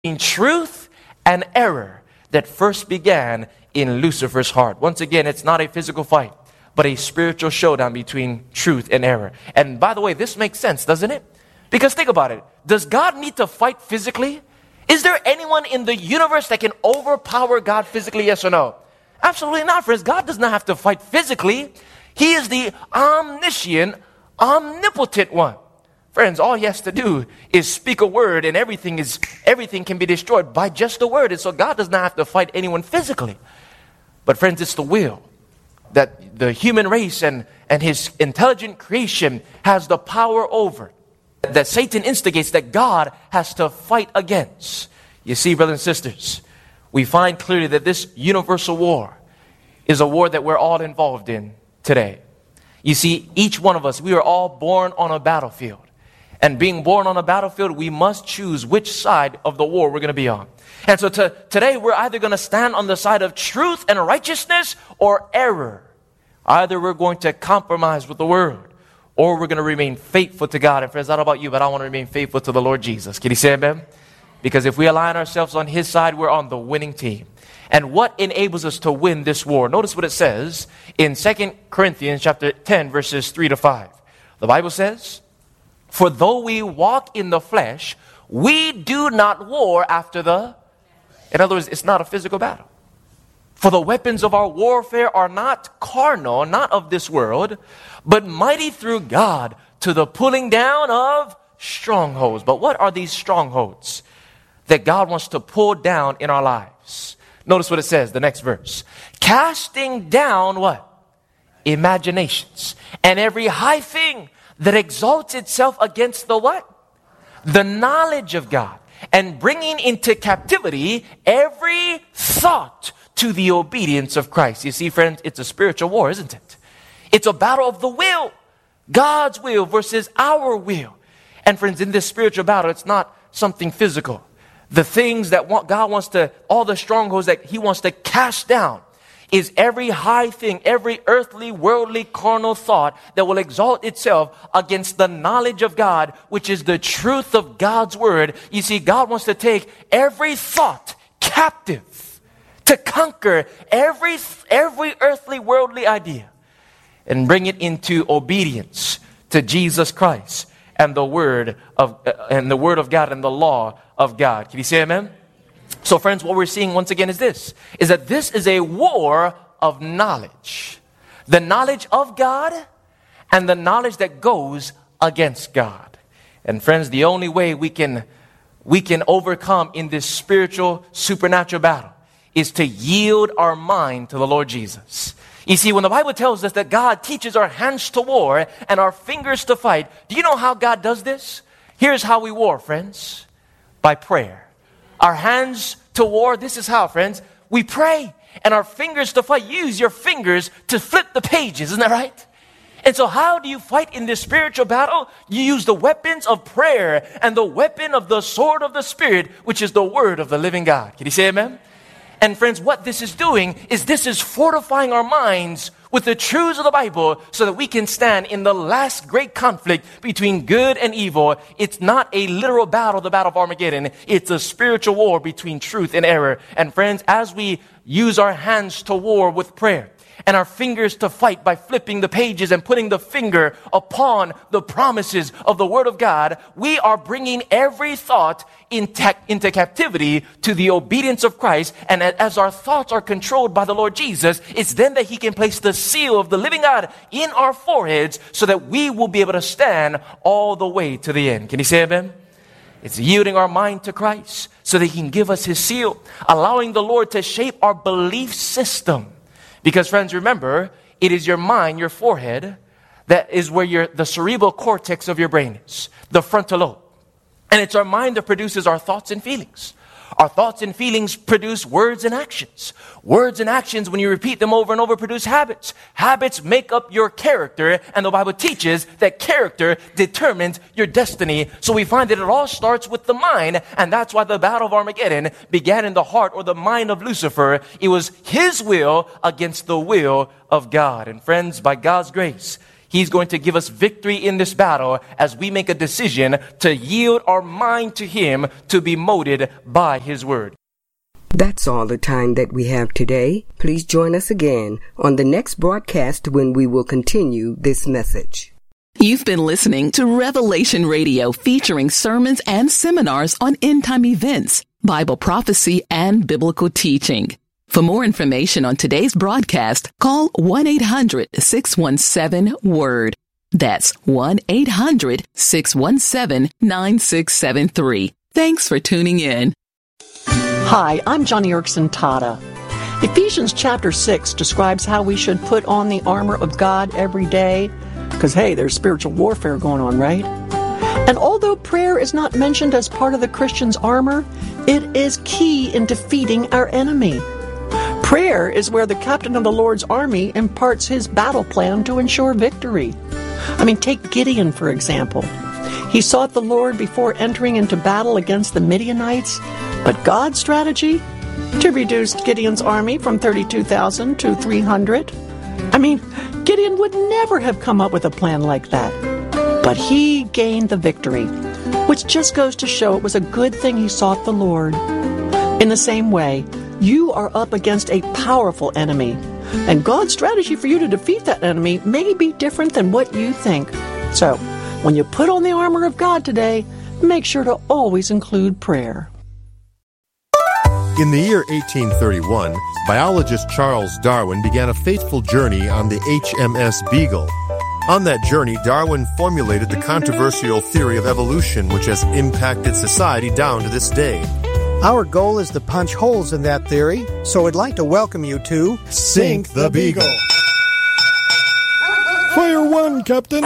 in truth and error that first began in Lucifer's heart. Once again, it's not a physical fight, but a spiritual showdown between truth and error. And by the way, this makes sense, doesn't it? Because think about it. Does God need to fight physically? Is there anyone in the universe that can overpower God physically, yes or no? Absolutely not, friends. God does not have to fight physically. He is the omniscient, omnipotent one. Friends, all he has to do is speak a word and everything can be destroyed by just a word. And so God does not have to fight anyone physically. But friends, it's the will that the human race and his intelligent creation has the power over, that Satan instigates, that God has to fight against. You see, brothers and sisters, we find clearly that this universal war is a war that we're all involved in today. You see, each one of us, we are all born on a battlefield. And being born on a battlefield, we must choose which side of the war we're going to be on. And so today, we're either going to stand on the side of truth and righteousness or error. Either we're going to compromise with the world, or we're going to remain faithful to God. And friends, I don't know about you, but I want to remain faithful to the Lord Jesus. Can you say amen? Because if we align ourselves on His side, we're on the winning team. And what enables us to win this war? Notice what it says in 2 Corinthians chapter 10, verses 3 to 5. The Bible says, "For though we walk in the flesh, we do not war after the..." In other words, it's not a physical battle. "For the weapons of our warfare are not carnal, not of this world, but mighty through God to the pulling down of strongholds." But what are these strongholds that God wants to pull down in our lives? Notice what it says, the next verse. "Casting down" what? "Imaginations, and every high thing that exalts itself against the" what? "The knowledge of God, and bringing into captivity every thought to the obedience of Christ." You see, friends, it's a spiritual war, isn't it? It's a battle of the will. God's will versus our will. And friends, in this spiritual battle, it's not something physical. The things that God wants to, all the strongholds that He wants to cast down, is every high thing, every earthly, worldly, carnal thought that will exalt itself against the knowledge of God, which is the truth of God's word. You see, God wants to take every thought captive, to conquer every earthly, worldly idea, and bring it into obedience to Jesus Christ and the word of God and the law of God. Can you say amen? So friends, what we're seeing once again is that this is a war of knowledge. The knowledge of God and the knowledge that goes against God. And friends, the only way we can overcome in this spiritual, supernatural battle is to yield our mind to the Lord Jesus. You see, when the Bible tells us that God teaches our hands to war and our fingers to fight, do you know how God does this? Here's how we war, friends. By prayer. Our hands to war, this is how, friends. We pray. And our fingers to fight. Use your fingers to flip the pages. Isn't that right? And so how do you fight in this spiritual battle? You use the weapons of prayer and the weapon of the sword of the Spirit, which is the word of the living God. Can you say amen? And friends, what this is doing is this is fortifying our minds with the truths of the Bible so that we can stand in the last great conflict between good and evil. It's not a literal battle, the battle of Armageddon. It's a spiritual war between truth and error. And friends, as we use our hands to war with prayer and our fingers to fight by flipping the pages and putting the finger upon the promises of the Word of God, we are bringing every thought into captivity to the obedience of Christ. And as our thoughts are controlled by the Lord Jesus, it's then that He can place the seal of the living God in our foreheads so that we will be able to stand all the way to the end. Can you say amen? It's yielding our mind to Christ so that He can give us His seal, allowing the Lord to shape our belief system. Because friends, remember, it is your mind, your forehead, that is where the cerebral cortex of your brain is, the frontal lobe. And it's our mind that produces our thoughts and feelings. Our thoughts and feelings produce words and actions. Words and actions, when you repeat them over and over, produce habits. Habits make up your character, and the Bible teaches that character determines your destiny. So we find that it all starts with the mind, and that's why the battle of Armageddon began in the heart or the mind of Lucifer. It was his will against the will of God. And friends, by God's grace, He's going to give us victory in this battle as we make a decision to yield our mind to Him, to be molded by His Word. That's all the time that we have today. Please join us again on the next broadcast when we will continue this message. You've been listening to Revelation Radio, featuring sermons and seminars on end-time events, Bible prophecy, and biblical teaching. For more information on today's broadcast, call 1-800-617-WORD. That's 1-800-617-9673. Thanks for tuning in. Hi, I'm Johnny Erickson Tata. Ephesians chapter 6 describes how we should put on the armor of God every day, because, hey, there's spiritual warfare going on, right? And although prayer is not mentioned as part of the Christian's armor, it is key in defeating our enemy. Prayer is where the captain of the Lord's army imparts his battle plan to ensure victory. Take Gideon, for example. He sought the Lord before entering into battle against the Midianites, but God's strategy? To reduce Gideon's army from 32,000 to 300. Gideon would never have come up with a plan like that. But he gained the victory, which just goes to show it was a good thing he sought the Lord. In the same way, you are up against a powerful enemy, and God's strategy for you to defeat that enemy may be different than what you think. So, when you put on the armor of God today, make sure to always include prayer. In the year 1831, biologist Charles Darwin began a fateful journey on the HMS Beagle. On that journey, Darwin formulated the controversial theory of evolution, which has impacted society down to this day. Our goal is to punch holes in that theory, so I'd like to welcome you to Sink the Beagle. Fire one, Captain.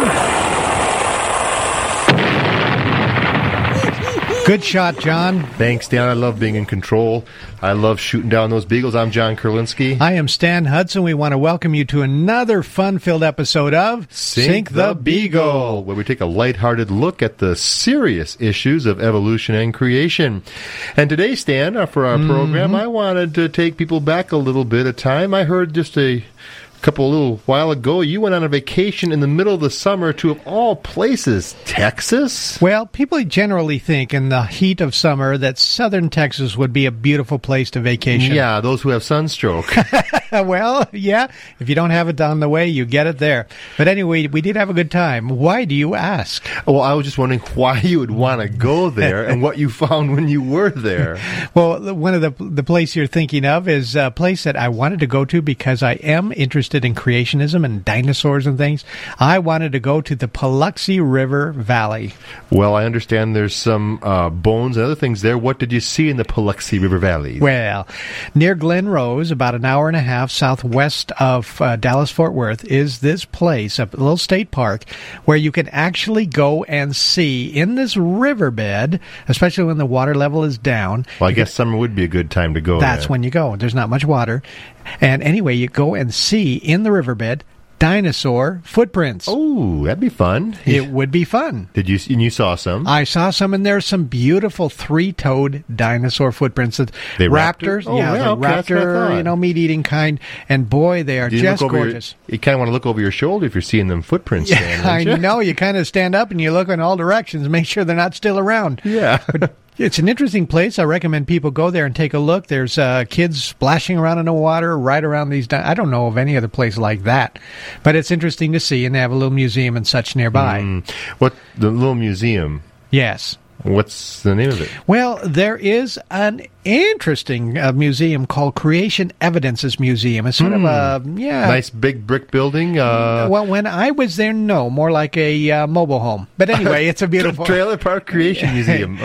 Good shot, John. Thanks, Dan. I love being in control. I love shooting down those beagles. I'm John Kurlinski. I am Stan Hudson. We want to welcome you to another fun-filled episode of Sink the Beagle, where we take a lighthearted look at the serious issues of evolution and creation. And today, Stan, for our program, I wanted to take people back a little bit of time. I heard just a little while ago, you went on a vacation in the middle of the summer to, of all places, Texas? Well, people generally think in the heat of summer that southern Texas would be a beautiful place to vacation. Yeah, those who have sunstroke. Well, yeah, if you don't have it on the way, you get it there. But anyway, we did have a good time. Why do you ask? Well, I was just wondering why you would want to go there and what you found when you were there. Well, one of the place you're thinking of is a place that I wanted to go to because I am interested in creationism and dinosaurs and things. I wanted to go to the Paluxy River Valley. Well, I understand there's some bones and other things there. What did you see in the Paluxy River Valley? Well, near Glen Rose, about an hour and a half southwest of Dallas-Fort Worth, is this place, a little state park, where you can actually go and see in this riverbed, especially when the water level is down. Well, I guess summer would be a good time to go. That's when you go. There's not much water. And anyway, you go and see in the riverbed dinosaur footprints. Oh, that'd be fun. It would be fun. And you saw some? I saw some, and there's some beautiful three-toed dinosaur footprints. They raptors? Oh, yeah, the okay, raptor, meat-eating kind. And boy, they are just gorgeous. You kind of want to look over your shoulder if you're seeing them footprints. Yeah, I know. You kind of stand up and you look in all directions, make sure they're not still around. Yeah. It's an interesting place. I recommend people go there and take a look. There's kids splashing around in the water right around these. I don't know of any other place like that, but it's interesting to see, and they have a little museum and such nearby. What, the little museum? Yes. What's the name of it? Well, there is an interesting museum called Creation Evidences Museum. It's sort of a, nice big brick building. Well, when I was there, no, more like a mobile home. But anyway, it's a beautiful Trailer Park Creation Museum.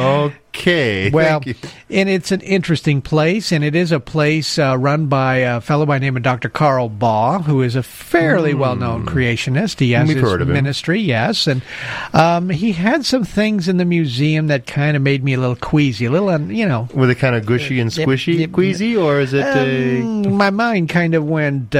Okay. Well, thank you. And it's an interesting place, and it is a place run by a fellow by the name of Dr. Carl Baugh, who is a fairly well-known creationist. He has his ministry, yes, and he had some things in the museum that kind of made me a little queasy, a little, Were they kind of gushy and squishy, queasy, or is it my mind kind of went,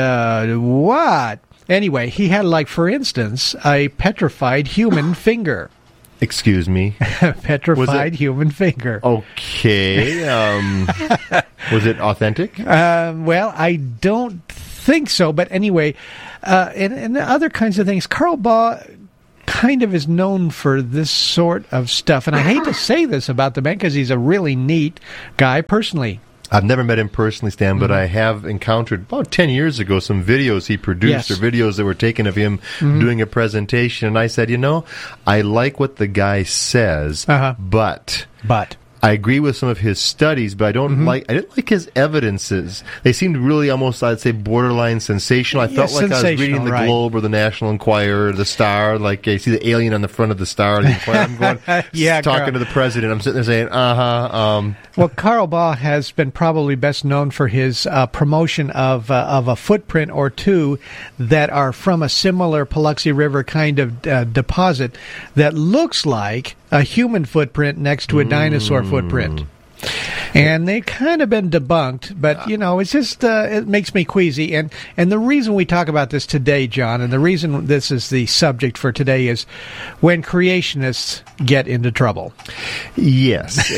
what? Anyway, he had, like, for instance, a petrified human finger. Excuse me? Petrified human finger. Okay. Was it authentic? Well, I don't think so. But anyway, and other kinds of things. Carl Baugh kind of is known for this sort of stuff. And I hate to say this about the man because he's a really neat guy personally. I've never met him personally, Stan, but I have encountered about 10 years ago some videos he produced or videos that were taken of him doing a presentation. And I said, I like what the guy says, but I agree with some of his studies, but I didn't like his evidences. They seemed really almost, I'd say, borderline sensational. I felt like I was reading the Globe or the National Enquirer, the Star, like I see the alien on the front of the Star, the Enquirer. I'm going, talking to the president. I'm sitting there saying, Well, Carl Baugh has been probably best known for his promotion of a footprint or two that are from a similar Paluxy River kind of deposit that looks like a human footprint next to a dinosaur footprint. And they've kind of been debunked, but, it's just, it makes me queasy. And the reason we talk about this today, John, and the reason this is the subject for today is when creationists get into trouble. Yes.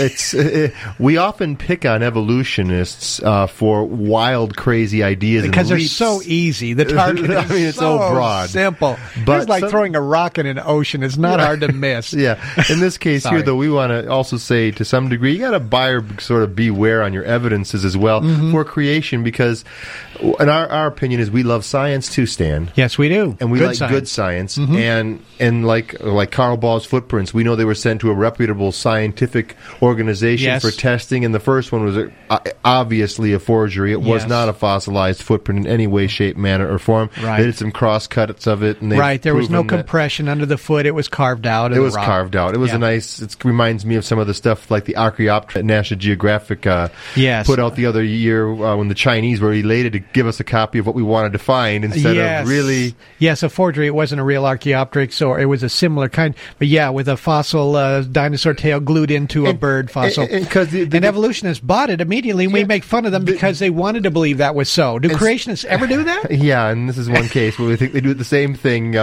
We often pick on evolutionists for wild, crazy ideas. Because they're so easy. The target is it's so broad. Simple. But it's like throwing a rock in an ocean. It's not hard to miss. Yeah. In this case here, though, we want to also say, to some degree, you got to buyer sort of beware on your evidences as well for creation, because in our opinion is we love science too, Stan. Yes, we do. And we like good science. And like Carl Baugh's footprints, we know they were sent to a reputable scientific organization for testing, and the first one was obviously a forgery. It was not a fossilized footprint in any way, shape, manner, or form. Right. They did some cross-cuts of it. And there was no compression under the foot. It was carved out. It was carved out. It was a nice, it reminds me of some of the stuff like the Archaeopteryx National Geographic put out the other year when the Chinese were elated to give us a copy of what we wanted to find instead of really... Yes, a forgery. It wasn't a real Archaeopteryx, or it was a similar kind, but with a fossil dinosaur tail glued into a bird fossil. And evolutionists bought it immediately, and we make fun of them because they wanted to believe that was so. Do creationists ever do that? Yeah, and this is one case where we think they do the same thing.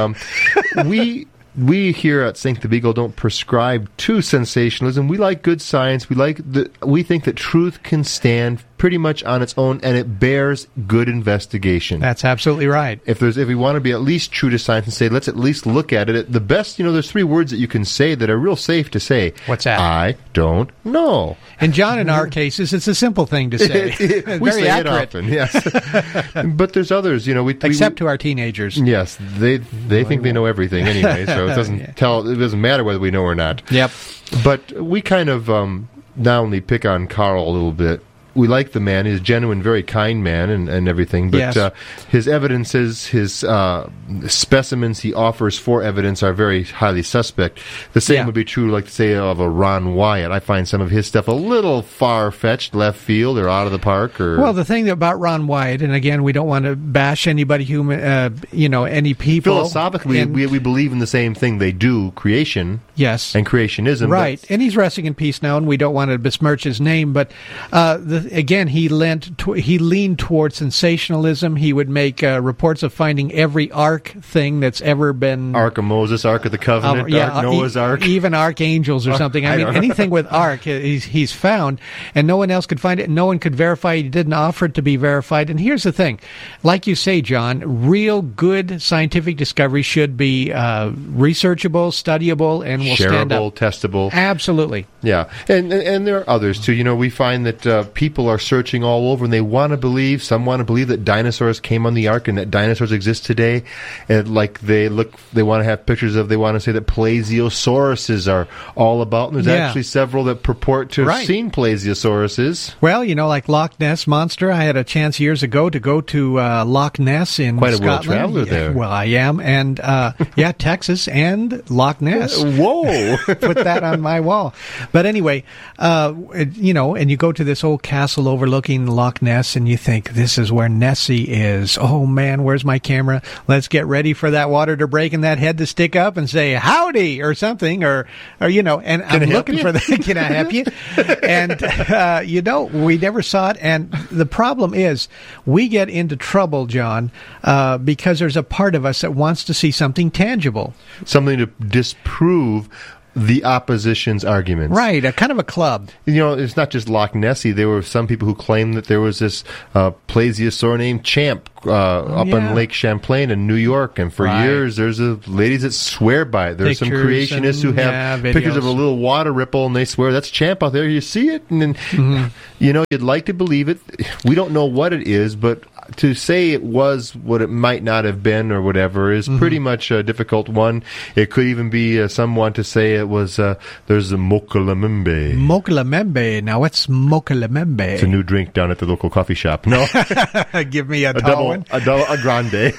We here at Sink the Beagle don't prescribe to sensationalism. We like good science. We think that truth can stand pretty much on its own, and it bears good investigation. That's absolutely right. If we want to be at least true to science and say, let's at least look at it, the best, there's three words that you can say that are real safe to say. What's that? I don't know. And John, in our cases, it's a simple thing to say. We say accurate. It often, yes. But there's others, except to our teenagers. Yes, they think they know everything anyway, so it doesn't matter whether we know or not. Yep. But we kind of not only pick on Carl a little bit. We like the man. He's a genuine, very kind man and everything. But his evidences, his specimens he offers for evidence are very highly suspect. The same would be true, like, say, of a Ron Wyatt. I find some of his stuff a little far-fetched, left field, or out of the park. Well, the thing about Ron Wyatt, and again, we don't want to bash anybody, any people. Philosophically, we believe in the same thing. They do, creation. Yes. And creationism. Right. And he's resting in peace now, and we don't want to besmirch his name, but again, he leaned towards sensationalism. He would make reports of finding every ark thing that's ever been... Ark of Moses, Ark of the Covenant, Ark Noah's Ark. Even archangels or something. I mean, anything with ark he's found, and no one else could find it. No one could verify it. He didn't offer it to be verified. And here's the thing. Like you say, John, real good scientific discovery should be researchable, studyable, and will stand up. Shareable, testable. Absolutely. Yeah. And there are others, too. We find that people are searching all over, and they want to believe, some want to believe that dinosaurs came on the ark and that dinosaurs exist today. And they want to have pictures of, they want to say that plaseuosauruses are all about, and there's actually several that purport to have seen plaseuosauruses. Well, like Loch Ness Monster, I had a chance years ago to go to Loch Ness in Quite Scotland. a world traveler there. Well, I am, and Texas and Loch Ness. Whoa! Put that on my wall. But anyway, and you go to this old castle overlooking Loch Ness, and you think, this is where Nessie is. Oh, man, where's my camera? Let's get ready for that water to break and that head to stick up and say, howdy, or something, or and I'm looking for that. Can I help you? And, we never saw it. And the problem is we get into trouble, John, because there's a part of us that wants to see something tangible. Something to disprove the opposition's arguments. Right, a kind of a club. It's not just Loch Nessie. There were some people who claimed that there was this plesiosaur named Champ up on Lake Champlain in New York, and for years there's ladies that swear by it. There's some creationists who have pictures of a little water ripple, and they swear that's Champ out there. You see it, and then, you'd like to believe it. We don't know what it is, but to say it was what it might not have been or whatever is pretty much a difficult one. It could even be someone to say it was, there's a Mokalamembe. Mokalamembe. Now, what's Mokalamembe? It's a new drink down at the local coffee shop. No. Give me a tall one. A grande.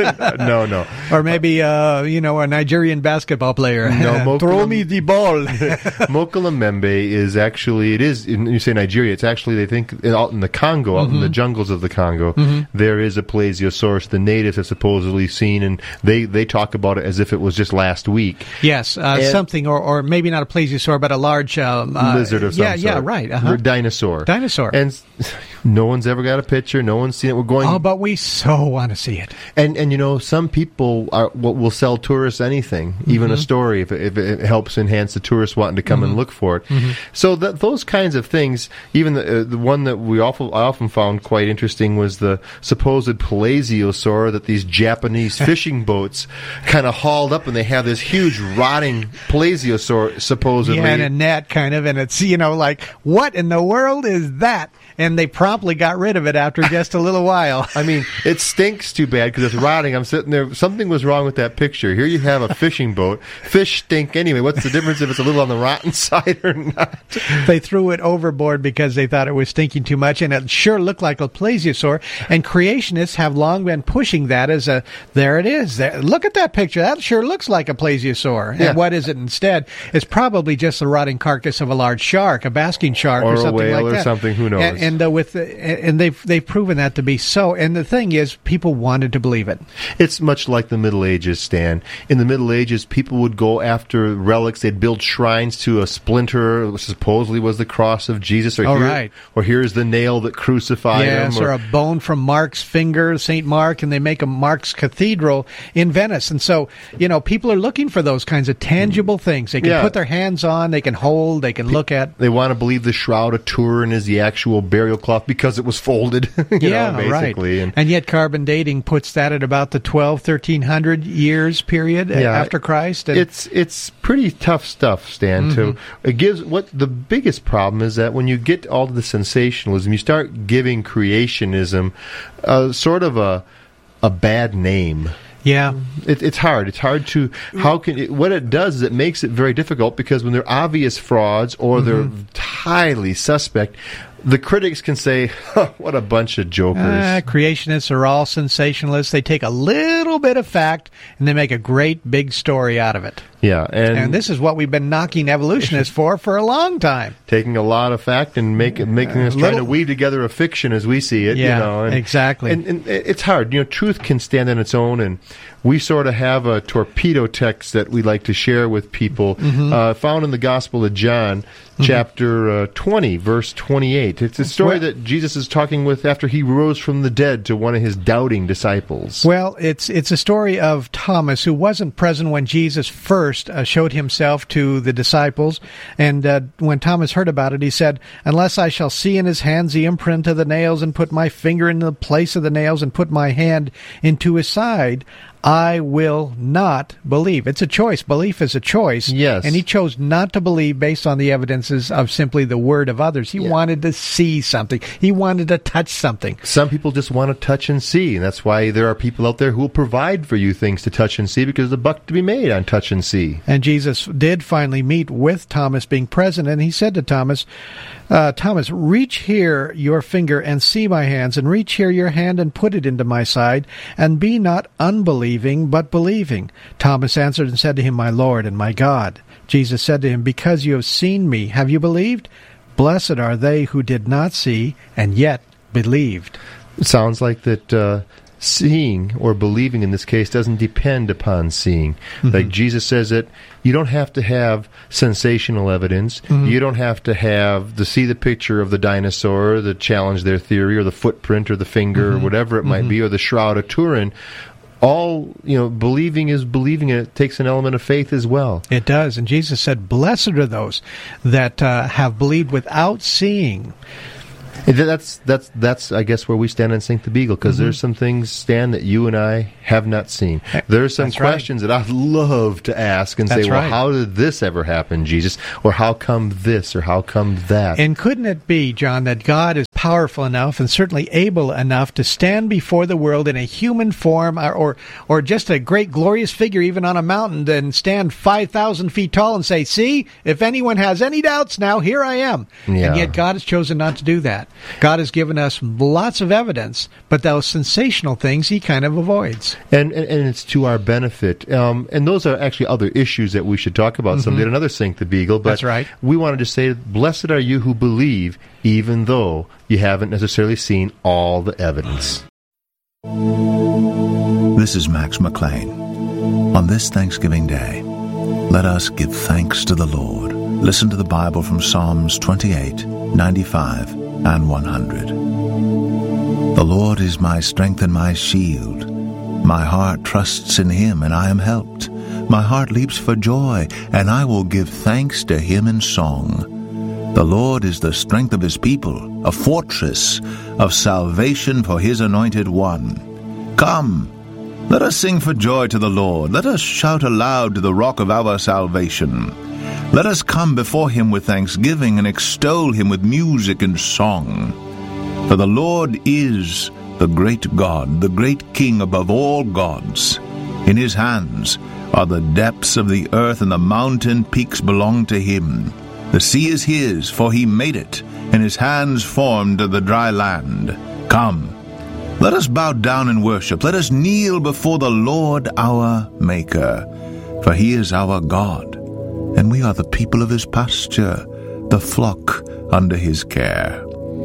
No. Or maybe, a Nigerian basketball player. No, throw me the ball. Mokalamembe is actually, you say Nigeria, it's actually, they think, out in the Congo, out in the jungles of the Congo, there is a plesiosaurus the natives have supposedly seen, and they talk about it as if it was just last week. Yes, something, or maybe not a plesiosaur, but a large lizard of some sort. Yeah, right. Dinosaur. And no one's ever got a picture. No one's seen it. We're going. Oh, but we so want to see it. And some people will sell tourists anything, even a story, if it helps enhance the tourists wanting to come and look for it. So those kinds of things. Even the one that I often found quite interesting was the supposed plesiosaur that these Japanese fishing boats kind of hauled up, and they have this huge rotting plesiosaur supposedly. Yeah, in a net kind of, and it's like, what in the world is that? And they promptly got rid of it after just a little while. I mean, it stinks too bad because it's rotting. I'm sitting there. Something was wrong with that picture. Here you have a fishing boat. Fish stink anyway. What's the difference if it's a little on the rotten side or not? They threw it overboard because they thought it was stinking too much, and it sure looked like a plesiosaur. And creationists have long been pushing that as there it is. Look at that picture. That sure looks like a plesiosaur. Yeah. And what is it instead? It's probably just the rotting carcass of a large shark, a basking shark, or something a whale like that. Or something. Who knows? And they've proven that to be so. And the thing is, people wanted to believe it. It's much like the Middle Ages, Stan. In the Middle Ages, people would go after relics. They'd build shrines to a splinter, which supposedly was the cross of Jesus. Or here's the nail that crucified him. Or a bone from Mark's finger, St. Mark, and they make a Mark's Cathedral in Venice. And so, people are looking for those kinds of tangible things. They can put their hands on, they can hold, they can look at. They want to believe the Shroud of Turin is the actual burial cloth because it was folded, basically. Right. And yet carbon dating puts that at about the 1300 years period after Christ. And it's pretty tough stuff, Stan, too. It gives the biggest problem is that when you get all of the sensationalism, you start giving creationism sort of a bad name. Yeah. It's hard. It's hard to, what it does is it makes it very difficult because when they're obvious frauds or they're highly suspect, the critics can say, what a bunch of jokers. Creationists are all sensationalists. They take a little bit of fact and they make a great big story out of it. Yeah. And this is what we've been knocking evolutionists for a long time. Taking a lot of fact and making us trying to weave together a fiction as we see it. Yeah, exactly. And it's hard. Truth can stand on its own, and we sort of have a torpedo text that we like to share with people, found in the Gospel of John, chapter 20, verse 28. It's a story that Jesus is talking with after he rose from the dead to one of his doubting disciples. Well, it's a story of Thomas, who wasn't present when Jesus first showed himself to the disciples. And when Thomas heard about it, he said, "Unless I shall see in his hands the imprint of the nails, and put my finger in the place of the nails, and put my hand into his side, I will not believe." It's a choice. Belief is a choice. Yes. And he chose not to believe based on the evidences of simply the word of others. He wanted to see something. He wanted to touch something. Some people just want to touch and see, and that's why there are people out there who will provide for you things to touch and see, because there's a buck to be made on touch and see. And Jesus did finally meet with Thomas being present, and he said to Thomas, Thomas, reach here your finger and see my hands, and reach here your hand and put it into my side, and be not unbelieving, but believing. Thomas answered and said to him, My Lord and my God. Jesus said to him, Because you have seen me, have you believed? Blessed are they who did not see, and yet believed. It sounds like that seeing or believing in this case doesn't depend upon seeing. Like Jesus says that you don't have to have sensational evidence. You don't have to see the picture of the dinosaur that challenged their theory, or the footprint or the finger or whatever it might be, or the Shroud of Turin. all, believing is believing, and it takes an element of faith as well. It does. And Jesus said, blessed are those that have believed without seeing. That's I guess where we stand on Sink the Beagle, because there's some things, Stan, that you and I have not seen. There's some questions that I'd love to ask and say, well, how did this ever happen, Jesus? Or how come this, or how come that? And couldn't it be, John, that God is powerful enough and certainly able enough to stand before the world in a human form, or just a great glorious figure even on a mountain, and stand 5,000 feet tall and say, see, if anyone has any doubts now, here I am. Yeah. And yet God has chosen not to do that. God has given us lots of evidence, but those sensational things he kind of avoids. And it's to our benefit. And those are actually other issues that we should talk about someday, another Sink the Beagle. But that's right. We wanted to say, blessed are you who believe, even though you haven't necessarily seen all the evidence. This is Max McLean. On this Thanksgiving Day, let us give thanks to the Lord. Listen to the Bible from Psalms 28, 95, and 100. The Lord is my strength and my shield. My heart trusts in him, and I am helped. My heart leaps for joy, and I will give thanks to him in song. The Lord is the strength of his people, a fortress of salvation for his anointed one. Come, let us sing for joy to the Lord. Let us shout aloud to the rock of our salvation. Let us come before him with thanksgiving and extol him with music and song. For the Lord is the great God, the great King above all gods. In his hands are the depths of the earth, and the mountain peaks belong to him. The sea is his, for he made it, and his hands formed the dry land. Come, let us bow down and worship. Let us kneel before the Lord our Maker. For he is our God, and we are the people of his pasture, the flock under his care.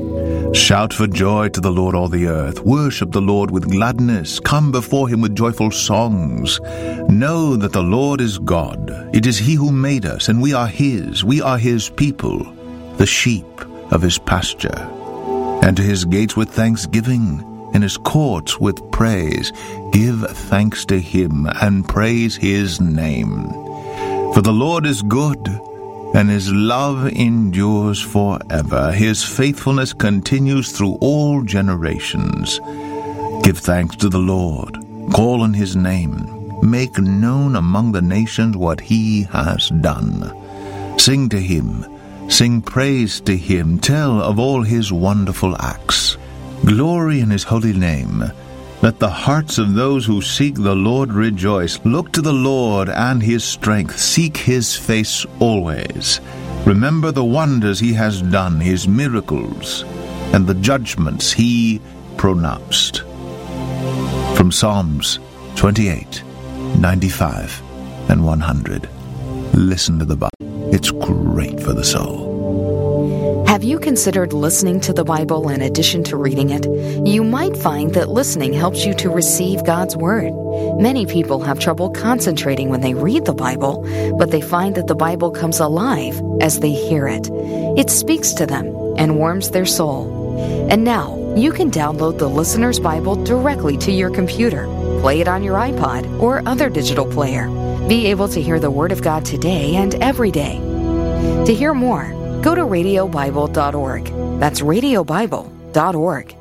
Shout for joy to the Lord, all the earth. Worship the Lord with gladness. Come before him with joyful songs. Know that the Lord is God. It is he who made us, and we are his. We are his people, the sheep of his pasture. And to his gates with thanksgiving, in his courts with praise. Give thanks to him, and praise his name. For the Lord is good, and his love endures forever. His faithfulness continues through all generations. Give thanks to the Lord. Call on his name. Make known among the nations what he has done. Sing to him. Sing praise to him. Tell of all his wonderful acts. Glory in his holy name. Let the hearts of those who seek the Lord rejoice. Look to the Lord and his strength. Seek his face always. Remember the wonders he has done, his miracles, and the judgments he pronounced. From Psalms 28, 95, and 100. Listen to the Bible. It's great for the soul. Have you considered listening to the Bible in addition to reading it? You might find that listening helps you to receive God's Word. Many people have trouble concentrating when they read the Bible, but they find that the Bible comes alive as they hear it. It speaks to them and warms their soul. And now, you can download the Listener's Bible directly to your computer, play it on your iPod or other digital player. Be able to hear the Word of God today and every day. To hear more, go to radiobible.org. That's radiobible.org.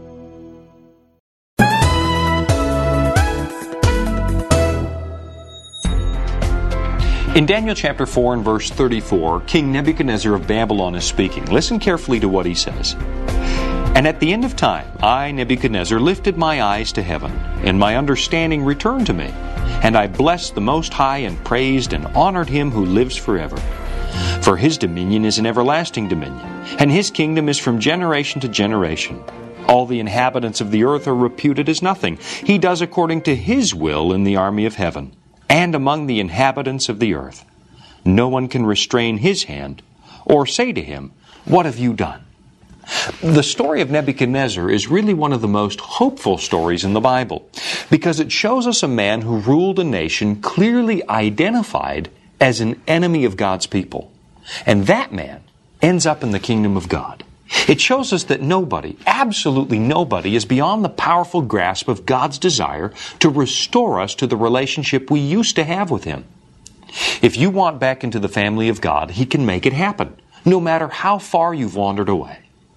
In Daniel chapter 4 and verse 34, King Nebuchadnezzar of Babylon is speaking. Listen carefully to what he says. And at the end of time, I, Nebuchadnezzar, lifted my eyes to heaven, and my understanding returned to me. And I blessed the Most High, and praised and honored him who lives forever. For his dominion is an everlasting dominion, and his kingdom is from generation to generation. All the inhabitants of the earth are reputed as nothing. He does according to his will in the army of heaven, and among the inhabitants of the earth. No one can restrain his hand, or say to him, "What have you done?" The story of Nebuchadnezzar is really one of the most hopeful stories in the Bible, because it shows us a man who ruled a nation clearly identified as an enemy of God's people. And that man ends up in the kingdom of God. It shows us that nobody, absolutely nobody, is beyond the powerful grasp of God's desire to restore us to the relationship we used to have with Him. If you want back into the family of God, He can make it happen, no matter how far you've wandered away.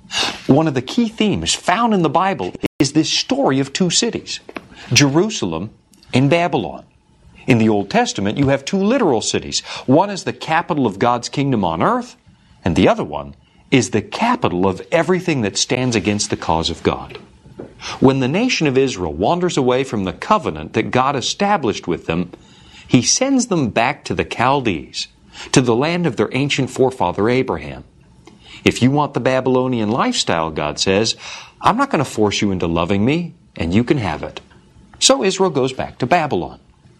One of the key themes found in the Bible is this story of two cities, Jerusalem and Babylon. In the Old Testament, you have two literal cities. One is the capital of God's kingdom on earth, and the other one is the capital of everything that stands against the cause of God. When the nation of Israel wanders away from the covenant that God established with them, He sends them back to the Chaldees, to the land of their ancient forefather Abraham. If you want the Babylonian lifestyle, God says, I'm not going to force you into loving me, and you can have it. So Israel goes back to Babylon.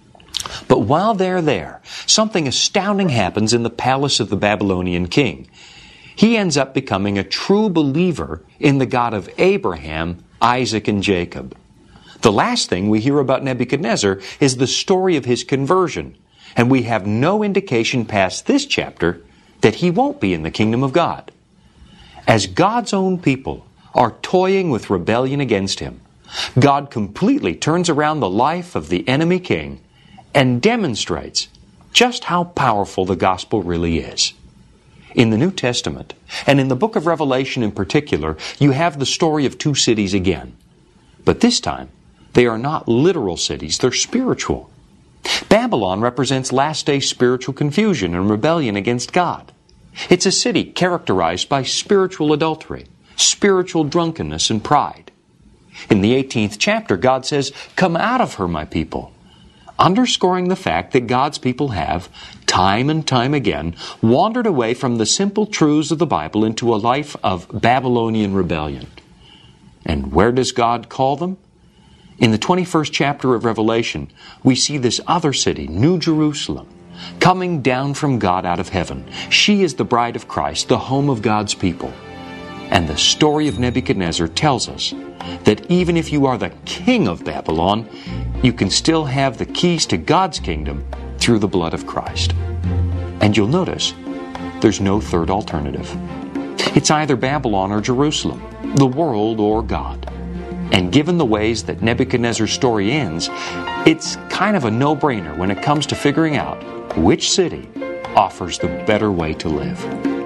But while they're there, something astounding happens in the palace of the Babylonian king. He ends up becoming a true believer in the God of Abraham, Isaac, and Jacob. The last thing we hear about Nebuchadnezzar is the story of his conversion, and we have no indication past this chapter that he won't be in the kingdom of God. As God's own people are toying with rebellion against Him, God completely turns around the life of the enemy king and demonstrates just how powerful the gospel really is. In the New Testament, and in the book of Revelation in particular, you have the story of two cities again. But this time, they are not literal cities, they're spiritual. Babylon represents last-day spiritual confusion and rebellion against God. It's a city characterized by spiritual adultery, spiritual drunkenness, and pride. In the 18th chapter, God says, "Come out of her, my people," underscoring the fact that God's people have, time and time again, wandered away from the simple truths of the Bible into a life of Babylonian rebellion. And where does God call them? In the 21st chapter of Revelation, we see this other city, New Jerusalem, coming down from God out of heaven. She is the bride of Christ, the home of God's people. And the story of Nebuchadnezzar tells us that even if you are the king of Babylon, you can still have the keys to God's kingdom through the blood of Christ. And you'll notice there's no third alternative. It's either Babylon or Jerusalem, the world or God. And given the ways that Nebuchadnezzar's story ends, it's kind of a no-brainer when it comes to figuring out which city offers the better way to live.